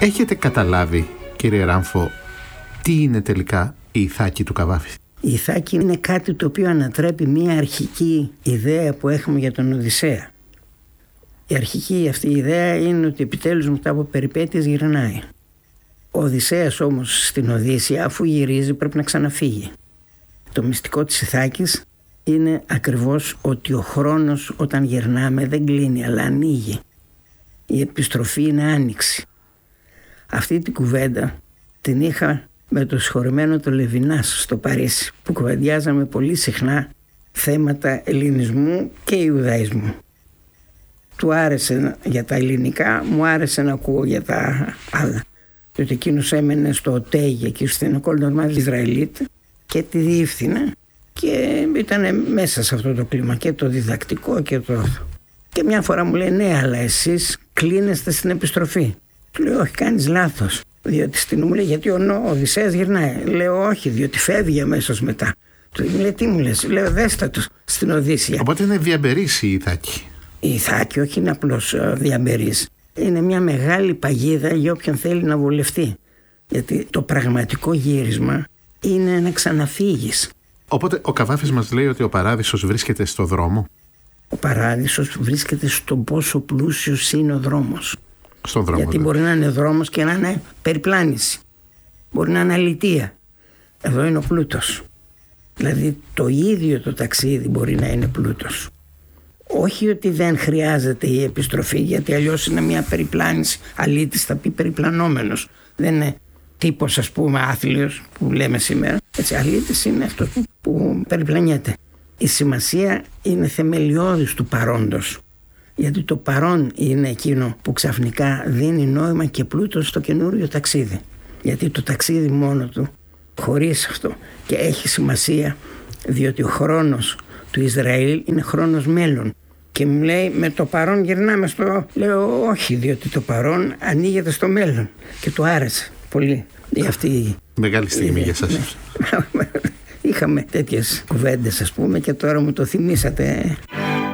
Έχετε καταλάβει, κύριε Ράμφο, τι είναι τελικά η Ιθάκη του Καβάφη? Η Ιθάκη είναι κάτι το οποίο ανατρέπει μια αρχική ιδέα που έχουμε για τον Οδυσσέα. Η αρχική αυτή ιδέα είναι ότι επιτέλους μετά από περιπέτειες γυρνάει. Ο Οδυσσέας όμως στην Οδύσσεια, αφού γυρίζει, πρέπει να ξαναφύγει. Το μυστικό της Ιθάκης είναι ακριβώς ότι ο χρόνος όταν γυρνάμε δεν κλείνει, αλλά ανοίγει. Η επιστροφή είναι άνοιξη. Αυτή την κουβέντα την είχα με το συγχωρεμένο το Λεβινάς στο Παρίσι, που κουβεντιάζαμε πολύ συχνά θέματα ελληνισμού και Ιουδαϊσμού. Του άρεσε για τα ελληνικά, μου άρεσε να ακούω για τα άλλα. Διότι εκείνος έμενε στο ΟΤΕΓ εκεί στην École Normale Israélite και τη διεύθυνε και ήταν μέσα σε αυτό το κλίμα και το διδακτικό και το... Και μια φορά μου λέει, ναι, αλλά εσείς κλείνεστε στην επιστροφή. Του λέω, όχι, κάνεις λάθος. Διότι μου λέει, γιατί ο Οδυσσέας γυρνάει. Λέω, όχι, διότι φεύγει αμέσως μετά. Του λέει, τι μου λες? Λέω, δέστα τους στην Οδύσσεια. Οπότε είναι διαμπερής η Ιθάκη. Η Ιθάκη όχι είναι απλώς διαμπερής. Είναι μια μεγάλη παγίδα για όποιον θέλει να βολευτεί. Γιατί το πραγματικό γύρισμα είναι να ξαναφύγεις. Οπότε ο Καβάφης μας λέει ότι ο παράδεισος βρίσκεται στο δρόμο. Ο παράδεισος βρίσκεται στον πόσο πλούσιος είναι ο δρόμος. Στον δρόμο. Γιατί μπορεί να είναι δρόμος και να είναι περιπλάνηση. Μπορεί να είναι αλητεία. Εδώ είναι ο πλούτος. Δηλαδή το ίδιο το ταξίδι μπορεί να είναι πλούτος. Όχι ότι δεν χρειάζεται η επιστροφή, γιατί αλλιώς είναι μια περιπλάνηση. Αλήτης θα πει περιπλανόμενος. Δεν είναι τύπος, ας πούμε, άθλιος που λέμε σήμερα. Έτσι, αλήτης είναι αυτό που περιπλανιέται. Η σημασία είναι θεμελιώδης του παρόντος. Γιατί το παρόν είναι εκείνο που ξαφνικά δίνει νόημα και πλούτο στο καινούριο ταξίδι. Γιατί το ταξίδι μόνο του, χωρίς αυτό, και έχει σημασία, διότι ο χρόνος του Ισραήλ είναι χρόνος μέλλον. Και μου λέει, με το παρόν γυρνάμε στο... Λέω, όχι, διότι το παρόν ανοίγεται στο μέλλον. Και του άρεσε πολύ αυτή μεγάλη στιγμή για σας. Είχαμε τέτοιες κουβέντες, ας πούμε, και τώρα μου το θυμήσατε.